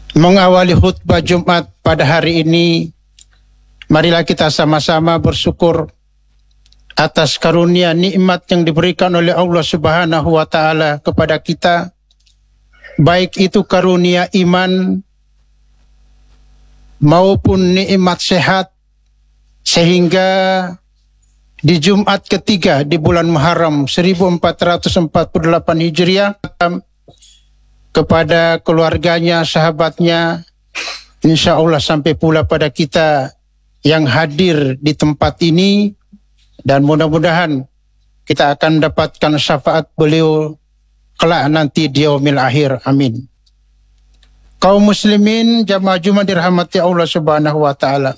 Mengawali khutbah Jumat pada hari ini, marilah kita sama-sama bersyukur atas karunia nikmat yang diberikan oleh Allah Subhanahu wa Ta'ala kepada kita, baik itu karunia iman maupun nikmat sehat, sehingga di Jumat ketiga di bulan Muharram 1448 Hijriah, kepada keluarganya, sahabatnya, insya Allah sampai pula pada kita yang hadir di tempat ini, dan mudah-mudahan kita akan dapatkan syafaat beliau kelak nanti di yaumil akhir. Amin. Kaum muslimin jamaah Jumat dirahmati Allah Subhanahu wa Ta'ala.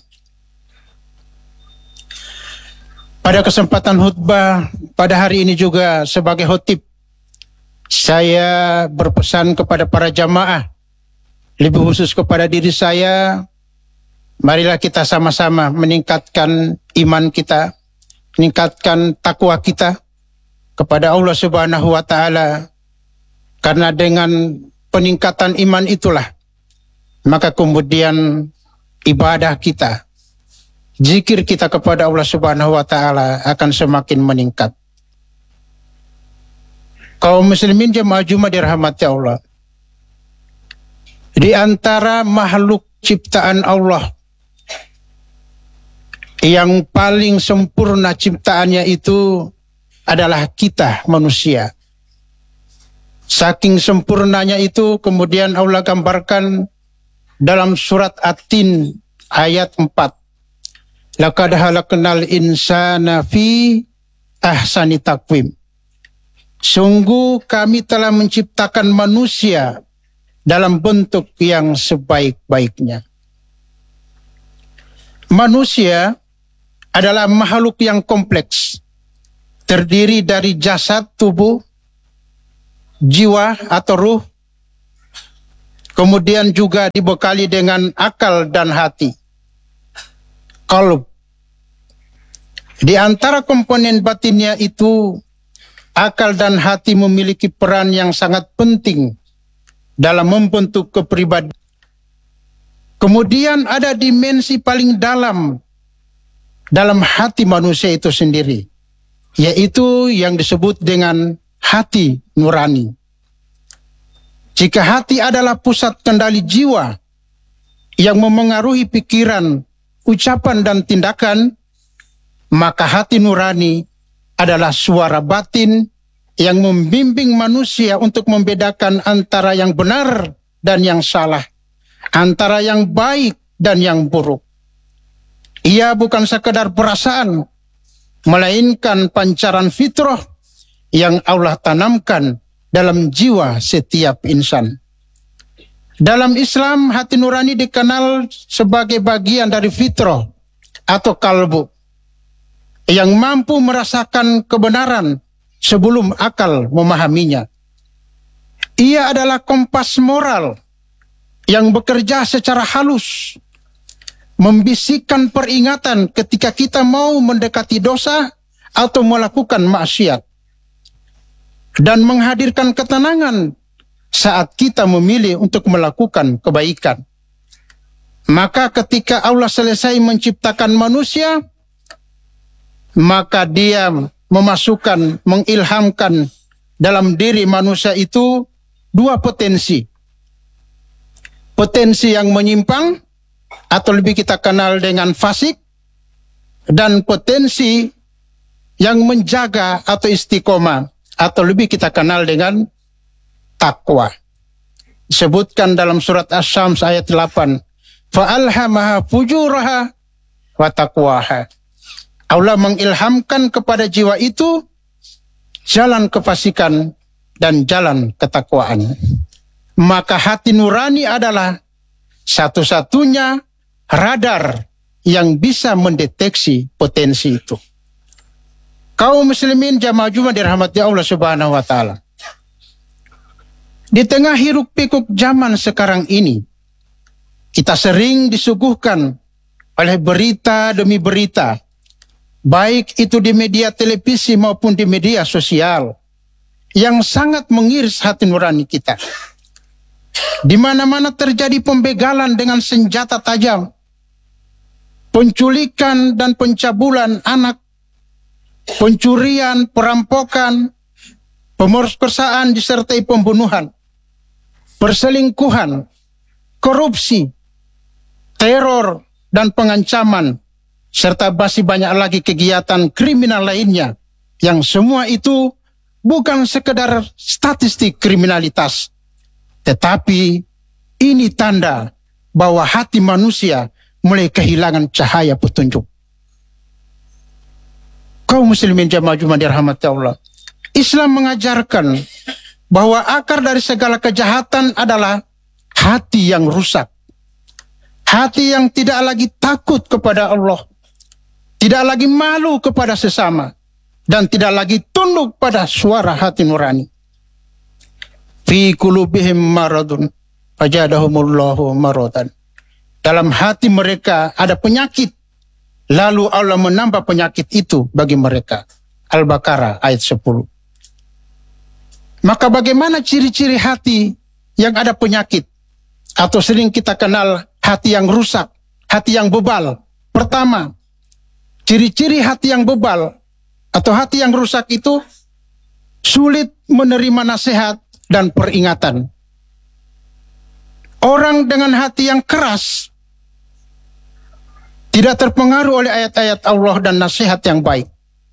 Pada kesempatan khutbah pada hari ini juga sebagai khotib, saya berpesan kepada para jamaah, lebih khusus kepada diri saya, marilah kita sama-sama meningkatkan iman kita, meningkatkan takwa kita kepada Allah Subhanahu wa Ta'ala. Karena dengan peningkatan iman itulah, maka kemudian ibadah kita, zikir kita kepada Allah Subhanahu wa Ta'ala akan semakin meningkat. Kaum muslimin jemaah Jumat dirahmati Allah. Di antara makhluk ciptaan Allah yang paling sempurna ciptaannya itu adalah kita manusia. Saking sempurnanya itu kemudian Allah gambarkan dalam surat At-Tin ayat 4. Laqad khalaqnal insana fi ahsani taqwim. Sungguh kami telah menciptakan manusia dalam bentuk yang sebaik-baiknya. Manusia adalah makhluk yang kompleks, terdiri dari jasad, tubuh, jiwa atau ruh, kemudian juga dibekali dengan akal dan hati, qalb. Di antara komponen batinnya itu, akal dan hati memiliki peran yang sangat penting dalam membentuk kepribadian. Kemudian ada dimensi paling dalam hati manusia itu sendiri, yaitu yang disebut dengan hati nurani. Jika hati adalah pusat kendali jiwa yang memengaruhi pikiran, ucapan dan tindakan, maka hati nurani adalah suara batin yang membimbing manusia untuk membedakan antara yang benar dan yang salah, antara yang baik dan yang buruk. Ia bukan sekedar perasaan, melainkan pancaran fitrah yang Allah tanamkan dalam jiwa setiap insan. Dalam Islam, hati nurani dikenal sebagai bagian dari fitrah atau kalbu, yang mampu merasakan kebenaran sebelum akal memahaminya. Ia adalah kompas moral yang bekerja secara halus, membisikkan peringatan ketika kita mau mendekati dosa atau melakukan maksiat, dan menghadirkan ketenangan saat kita memilih untuk melakukan kebaikan. Maka ketika Allah selesai menciptakan manusia, maka dia memasukkan, mengilhamkan dalam diri manusia itu dua potensi. Potensi yang menyimpang, atau lebih kita kenal dengan fasik, dan potensi yang menjaga atau istiqomah, atau lebih kita kenal dengan takwa. Disebutkan dalam surat Asy-Syams ayat 8, fa'alhamaha fujuraha wa taqwaha. Allah mengilhamkan kepada jiwa itu jalan kefasikan dan jalan ketakwaan. Maka hati nurani adalah satu-satunya radar yang bisa mendeteksi potensi itu. Kaum muslimin jamaah Jumat dirahmati Allah Subhanahu wa Ta'ala. Di tengah hiruk pikuk zaman sekarang ini, kita sering disuguhkan oleh berita demi berita, baik itu di media televisi maupun di media sosial, yang sangat mengiris hati nurani kita. Di mana-mana terjadi pembegalan dengan senjata tajam, penculikan dan pencabulan anak, pencurian, perampokan, pemerkosaan disertai pembunuhan, perselingkuhan, korupsi, teror, dan pengancaman, serta masih banyak lagi kegiatan kriminal lainnya, yang semua itu bukan sekedar statistik kriminalitas, tetapi ini tanda bahwa hati manusia mulai kehilangan cahaya petunjuk. Kaum muslimin jamaah Jumat dirahmati Allah, Islam mengajarkan bahwa akar dari segala kejahatan adalah hati yang rusak. Hati yang tidak lagi takut kepada Allah, tidak lagi malu kepada sesama, dan tidak lagi tunduk pada suara hati nurani. Fi qulubihim maradun fajadahumullahu maradan. Dalam hati mereka ada penyakit, lalu Allah menambah penyakit itu bagi mereka. Al-Baqarah ayat 10. Maka bagaimana ciri-ciri hati yang ada penyakit? Atau sering kita kenal hati yang rusak, hati yang bebal. Pertama, ciri-ciri hati yang bebal atau hati yang rusak itu sulit menerima nasihat dan peringatan. Orang dengan hati yang keras tidak terpengaruh oleh ayat-ayat Allah dan nasihat yang baik.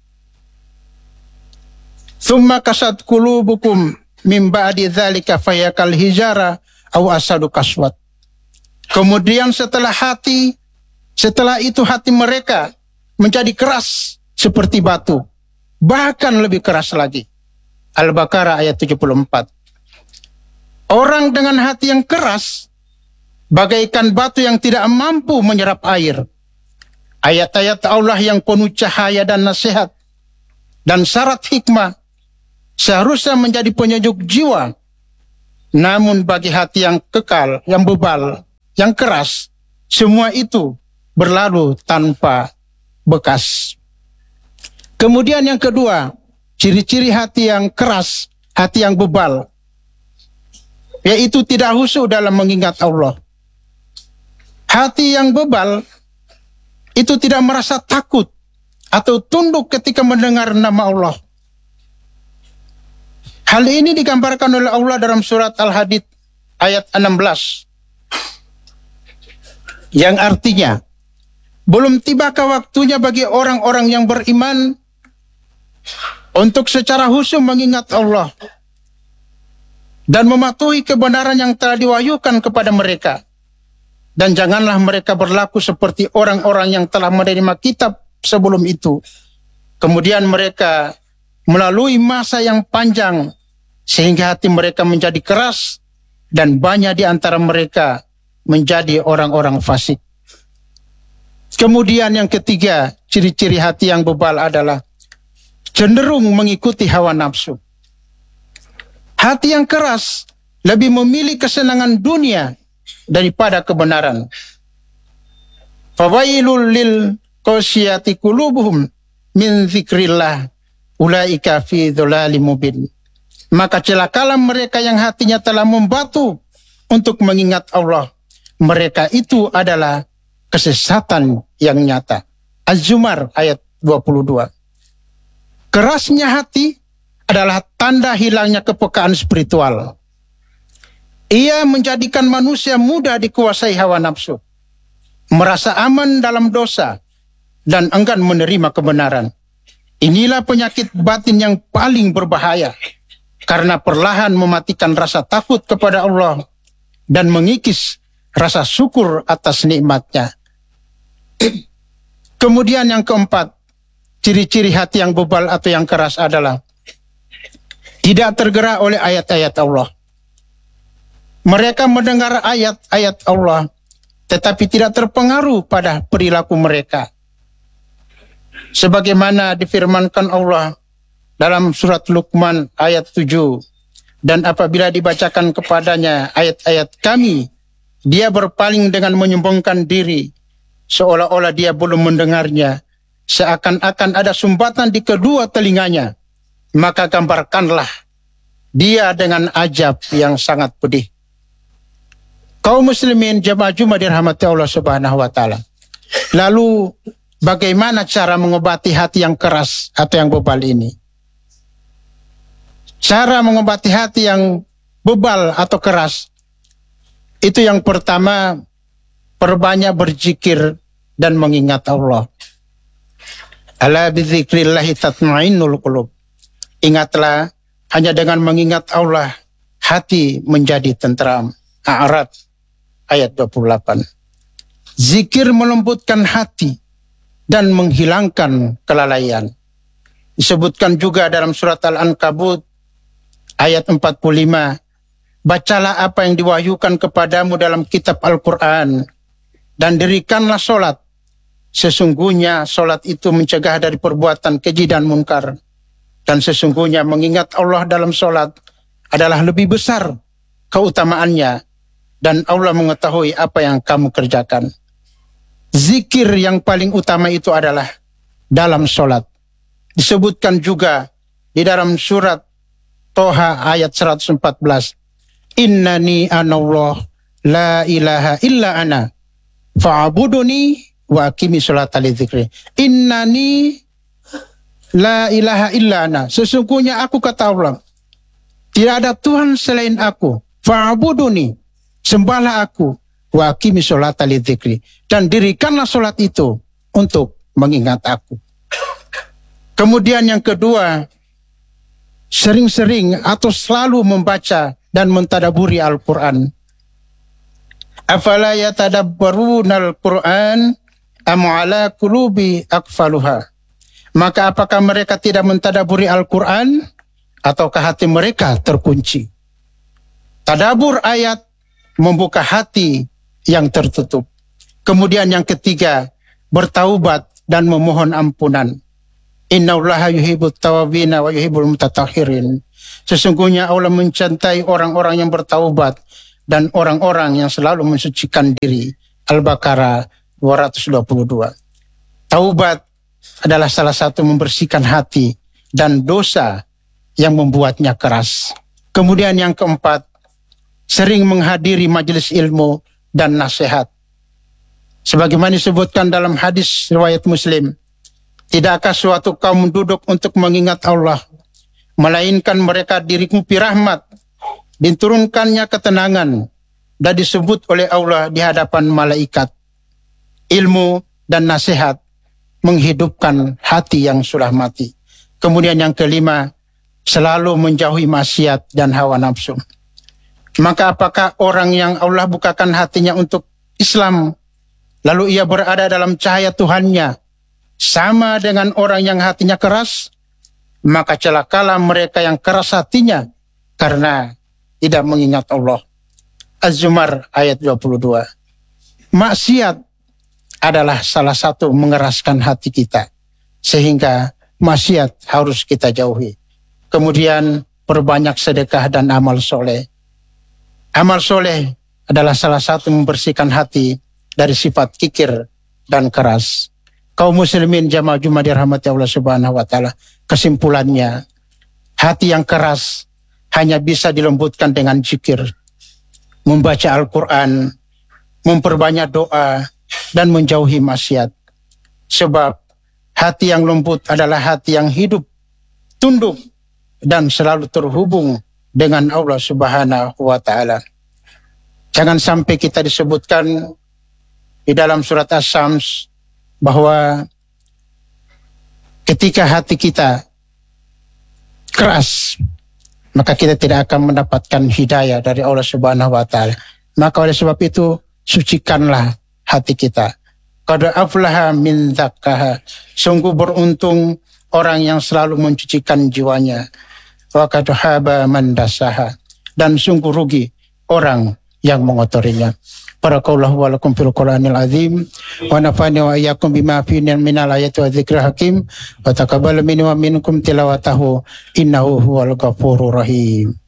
Summa kasat qulubukum min ba'di dzalika fayakal hijara aw asadu kaswat. Kemudian setelah itu hati mereka menjadi keras seperti batu, bahkan lebih keras lagi. Al-Baqarah ayat 74. Orang dengan hati yang keras bagaikan batu yang tidak mampu menyerap air. Ayat-ayat Allah yang penuh cahaya dan nasihat dan syarat hikmah seharusnya menjadi penyejuk jiwa. Namun bagi hati yang kekal, yang bebal, yang keras, semua itu berlalu tanpa bekas. Kemudian yang kedua, ciri-ciri hati yang keras, hati yang bebal, yaitu tidak khusyuk dalam mengingat Allah. Hati yang bebal itu tidak merasa takut atau tunduk ketika mendengar nama Allah. Hal ini digambarkan oleh Allah dalam surat Al-Hadid ayat 16. Yang artinya, belum tibakah waktunya bagi orang-orang yang beriman untuk secara khusyuk mengingat Allah dan mematuhi kebenaran yang telah diwahyukan kepada mereka. Dan janganlah mereka berlaku seperti orang-orang yang telah menerima kitab sebelum itu. Kemudian mereka melalui masa yang panjang sehingga hati mereka menjadi keras dan banyak di antara mereka menjadi orang-orang fasik. Kemudian yang ketiga, ciri-ciri hati yang bebal adalah cenderung mengikuti hawa nafsu. Hati yang keras lebih memilih kesenangan dunia daripada kebenaran. Fawailul lil qasyati qulubuhum min dzikrillah ulaika fi dhalalin mubin. Maka celakalah mereka yang hatinya telah membatu untuk mengingat Allah. Mereka itu adalah kesesatan yang nyata. Az-Zumar ayat 22. Kerasnya hati adalah tanda hilangnya kepekaan spiritual. Ia menjadikan manusia mudah dikuasai hawa nafsu, merasa aman dalam dosa, dan enggan menerima kebenaran. Inilah penyakit batin yang paling berbahaya, karena perlahan mematikan rasa takut kepada Allah dan mengikis rasa syukur atas nikmatnya. Kemudian yang keempat, ciri-ciri hati yang bebal atau yang keras adalah tidak tergerak oleh ayat-ayat Allah. Mereka mendengar ayat-ayat Allah, tetapi tidak terpengaruh pada perilaku mereka. Sebagaimana difirmankan Allah dalam surat Luqman ayat 7. Dan apabila dibacakan kepadanya ayat-ayat kami, dia berpaling dengan menyombongkan diri, seolah-olah dia belum mendengarnya, seakan-akan ada sumbatan di kedua telinganya. Maka gambarkanlah dia dengan ajab yang sangat pedih. Kaum muslimin jamaah Jumat dirahmati Allah Subhanahu wa taala. Lalu bagaimana cara mengobati hati yang keras atau yang bebal ini? Cara mengobati hati yang bebal atau keras itu yang pertama, perbanyak berzikir dan mengingat Allah. Ala bizikrillahi tatma'innul qulub. Ingatlah, hanya dengan mengingat Allah hati menjadi tentram. A'raf ayat 28. Zikir melembutkan hati dan menghilangkan kelalaian. Disebutkan juga dalam surat Al-Ankabut ayat 45. Bacalah apa yang diwahyukan kepadamu dalam kitab Al-Quran dan dirikanlah solat. Sesungguhnya solat itu mencegah dari perbuatan keji dan munkar. Dan sesungguhnya mengingat Allah dalam solat adalah lebih besar keutamaannya. Dan Allah mengetahui apa yang kamu kerjakan. Zikir yang paling utama itu adalah dalam solat. Disebutkan juga di dalam surat Toha ayat 114. Innani anallah la ilaha illa ana fa'buduni wa aqimi sholata li dzikri. Innani la ilaha illa ana. Sesungguhnya aku, kata Allah, tidak ada Tuhan selain aku. Fa'buduni, sembahlah aku, wa aqimi sholata li dzikri, dan dirikanlah salat itu untuk mengingat aku. Kemudian yang kedua, sering-sering atau selalu membaca dan mentadaburi Al-Quran. Afala yatadabbaruna al-Quran am ala qulubi aqfaluha. Maka apakah mereka tidak mentadaburi Al-Quran ataukah hati mereka terkunci? Tadabur ayat membuka hati yang tertutup. Kemudian yang ketiga, bertaubat dan memohon ampunan. Innallaha yuhibbut tawabina wa yuhibbul mutatahhirin. Sesungguhnya Allah mencintai orang-orang yang bertaubat dan orang-orang yang selalu mensucikan diri. Al-Baqarah 222. Taubat adalah salah satu membersihkan hati dan dosa yang membuatnya keras. Kemudian yang keempat, sering menghadiri majelis ilmu dan nasihat. Sebagaimana disebutkan dalam hadis riwayat Muslim, tidakkah suatu kaum duduk untuk mengingat Allah, melainkan mereka dirikupi rahmat, diturunkannya ketenangan, dan disebut oleh Allah di hadapan malaikat. Ilmu dan nasihat menghidupkan hati yang sudah mati. Kemudian yang kelima, selalu menjauhi maksiat dan hawa nafsu. Maka apakah orang yang Allah bukakan hatinya untuk Islam, lalu ia berada dalam cahaya Tuhannya, sama dengan orang yang hatinya keras? Maka celakalah mereka yang keras hatinya karena tidak mengingat Allah. Az-Zumar ayat 22. Maksiat adalah salah satu mengeraskan hati kita, sehingga maksiat harus kita jauhi. Kemudian perbanyak sedekah dan amal soleh. Amal soleh adalah salah satu membersihkan hati dari sifat kikir dan keras. Kaum muslimin jamaah Jumat dirahmati Allah Subhanahu wa taala. Kesimpulannya, hati yang keras hanya bisa dilembutkan dengan zikir, membaca Al-Quran, memperbanyak doa, dan menjauhi maksiat. Sebab hati yang lembut adalah hati yang hidup, tunduk, dan selalu terhubung dengan Allah Subhanahu wa taala. Jangan sampai kita disebutkan di dalam surat As-Sams bahwa ketika hati kita keras, maka kita tidak akan mendapatkan hidayah dari Allah Subhanahu wa taala. Maka oleh sebab itu, sucikanlah hati kita. Qad aflaha min zakkaha. Sungguh beruntung orang yang selalu mencucikan jiwanya. Wa qad haba man dasaha. Dan sungguh rugi orang yang mengotorinya. Barakallahu wa lakum fil Qur'anil azim wa nafa'ani wa iyyakum bima fihi minal ayati wa dzikril hakim wa taqabbal minni wa minkum tilawatahu innahu huwal ghafurur rahim.